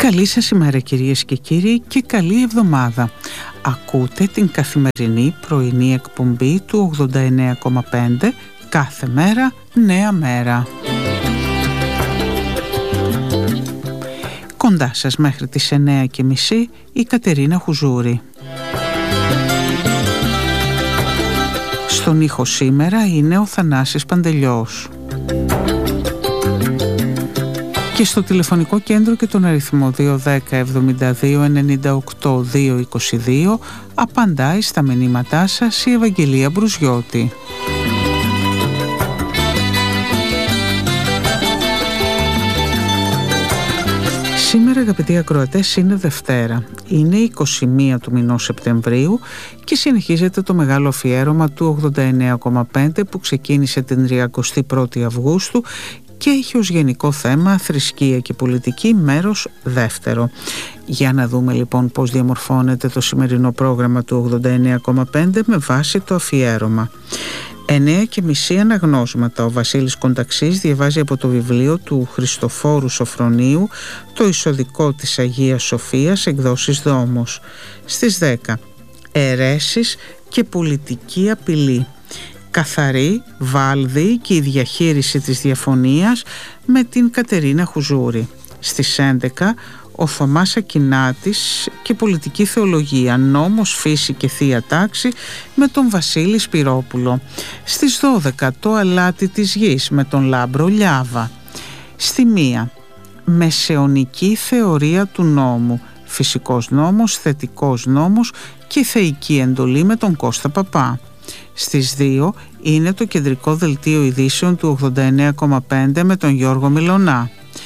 Καλή σας ημέρα κυρίες και κύριοι και καλή εβδομάδα. Ακούτε την καθημερινή πρωινή εκπομπή του 89,5 κάθε μέρα νέα μέρα. Κοντά σας μέχρι τις 9:30 η Κατερίνα Χουζούρη. Στον ήχο σήμερα είναι ο Θανάσης Παντελιός. Και στο τηλεφωνικό κέντρο και τον αριθμό 210 72 98 222 απαντάει στα μηνύματά σας η Ευαγγελία Μπρουζιώτη. Σήμερα, αγαπητοί ακροατές, είναι Δευτέρα. Είναι 21 του μηνός Σεπτεμβρίου και συνεχίζεται το μεγάλο αφιέρωμα του 89,5 που ξεκίνησε την 31η Αυγούστου και έχει ως γενικό θέμα θρησκεία και πολιτική, μέρος δεύτερο. Για να δούμε λοιπόν πώς διαμορφώνεται το σημερινό πρόγραμμα του 89,5 με βάση το αφιέρωμα. 9:30 αναγνώσματα. Ο Βασίλης Κονταξής διαβάζει από το βιβλίο του Χριστοφόρου Σοφρονίου το εισοδικό της Αγίας Σοφίας, εκδόσεις Δόμος. Στις 10 αιρέσεις και πολιτική απειλή. Καθαρή, βάλδη και η διαχείριση της διαφωνίας με την Κατερίνα Χουζούρη. Στις 11 ο Θωμάς Ακινάτης και πολιτική θεολογία, νόμος, φύση και θεία τάξη με τον Βασίλη Σπυρόπουλο. Στις 12 το αλάτι της γης με τον Λάμπρο Λιάβα. Στη 1 μεσαιωνική θεωρία του νόμου, φυσικός νόμος, θετικός νόμος και θεϊκή εντολή με τον Κώστα Παπά. Στις 2 είναι το κεντρικό δελτίο ειδήσεων του 89,5 με τον Γιώργο Μιλωνά.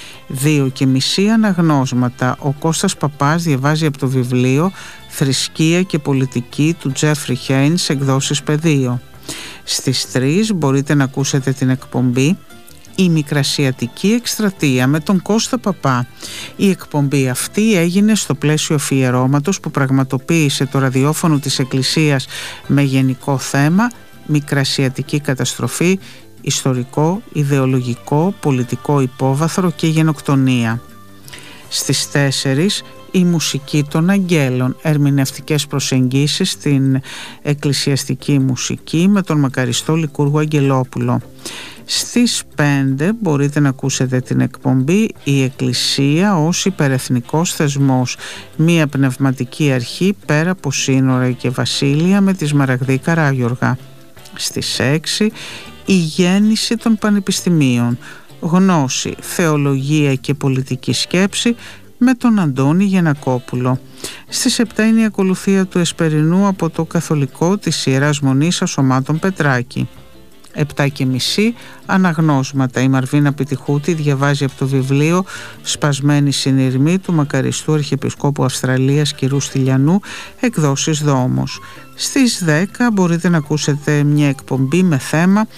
2:30 αναγνώσματα. Ο Κώστας Παπάς διαβάζει από το βιβλίο «Θρησκεία και πολιτική» του Τζέφρι Χέινς, εκδόσεις Πεδίο. Στις 3 μπορείτε να ακούσετε την εκπομπή «Η Μικρασιατική Εκστρατεία» με τον Κώστα Παπά. Η εκπομπή αυτή έγινε στο πλαίσιο αφιερώματος που πραγματοποίησε το ραδιόφωνο της Εκκλησίας με γενικό θέμα «Μικρασιατική καταστροφή, ιστορικό, ιδεολογικό, πολιτικό υπόβαθρο και γενοκτονία». Στις 4 η μουσική των αγγέλων, ερμηνευτικές προσεγγίσεις στην εκκλησιαστική μουσική με τον μακαριστό Λικούργο Αγγελόπουλο. Στις 5 μπορείτε να ακούσετε την εκπομπή «Η Εκκλησία ως υπερεθνικός θεσμός, μια πνευματική αρχή πέρα από σύνορα και βασίλεια» με τη Σμαραγδή Καράγιοργα. Στις 6 η γέννηση των πανεπιστημίων, γνώση, θεολογία και πολιτική σκέψη με τον Αντώνη Γεννακόπουλο. Στις 7 είναι η ακολουθία του Εσπερινού από το Καθολικό της Ιεράς Μονής Ασωμάτων Πετράκη. 7:30 αναγνώσματα. Η Μαρβίνα Πιτιχούτη διαβάζει από το βιβλίο «Σπασμένη συνειρμή» του μακαριστού Αρχιεπισκόπου Αυστραλίας κ. Στυλιανού, εκδόσεις Δόμος. Στις 10 μπορείτε να ακούσετε μια εκπομπή με θέμα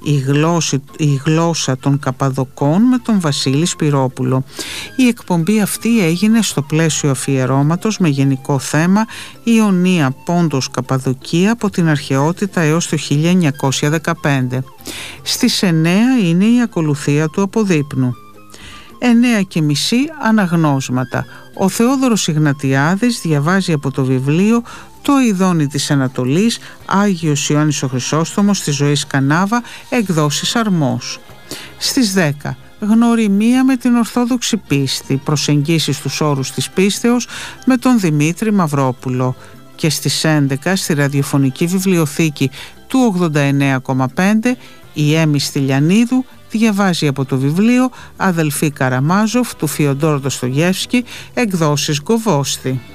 «Η γλώσσα των Καπαδοκών» με τον Βασίλη Σπυρόπουλο. Η εκπομπή αυτή έγινε στο πλαίσιο αφιερώματος με γενικό θέμα «Ιωνία, Πόντος, Καπαδοκία από την αρχαιότητα έως το 1915». Στις 9 είναι η ακολουθία του Αποδείπνου. 9:30 αναγνώσματα. Ο Θεόδωρος Ιγνατιάδης διαβάζει από το βιβλίο «Το ειδόνι της Ανατολής», Άγιος Ιωάννης ο Χρυσόστομος της ζωής Κανάβα, εκδόσεις Αρμός. Στις 10 γνωριμία με την Ορθόδοξη πίστη, προσεγγίσεις στους όρους της πίστεως με τον Δημήτρη Μαυρόπουλο. Και στις 11 στη ραδιοφωνική βιβλιοθήκη του 89,5 η Έμι Στυλιανίδου διαβάζει από το βιβλίο «Αδελφοί Καραμάζοφ» του Φιοντόρ Ντοστογεύσκη, εκδόσεις Γκοβόστη.